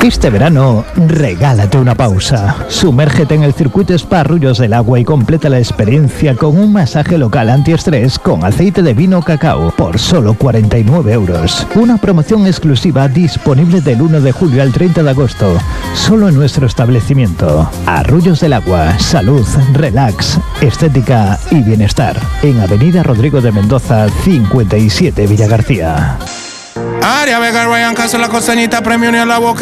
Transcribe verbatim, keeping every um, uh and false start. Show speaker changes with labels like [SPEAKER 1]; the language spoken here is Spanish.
[SPEAKER 1] Este verano, regálate una pausa. Sumérgete en el circuito Spa Arroyos del Agua y completa la experiencia con un masaje local antiestrés con aceite de vino cacao por solo cuarenta y nueve euros. Una promoción exclusiva disponible del uno de julio al treinta de agosto, solo en nuestro establecimiento. Arroyos del Agua, salud, relax, estética y bienestar. En Avenida Rodrigo de Mendoza, cincuenta y siete, Villa García.
[SPEAKER 2] Aria Vega, Ryan Castro, la costeñita, premio ni a la boca.